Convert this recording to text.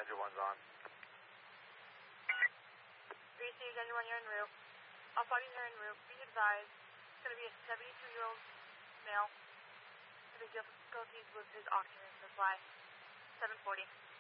Daniel 1's on. 3C, Daniel 1, you're en route. All parties are en route. Be advised, it's going to be a 72-year-old male. Having difficulties with his oxygen supply. 740.